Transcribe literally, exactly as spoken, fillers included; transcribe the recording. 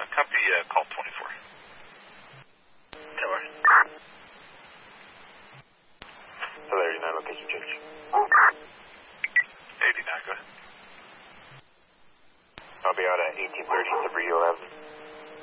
copy, uh, call twenty-four. Tower. Hello, eighty-nine, location change. eighty-nine, go ahead. I'll be out at eighteen thirty, Sabri eleven.